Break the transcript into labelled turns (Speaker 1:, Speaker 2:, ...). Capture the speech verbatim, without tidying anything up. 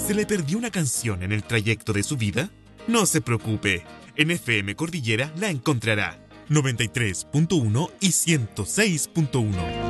Speaker 1: ¿Se le perdió una canción en el trayecto de su vida? No se preocupe, en F M Cordillera la encontrará. noventa y tres punto uno y ciento seis punto uno.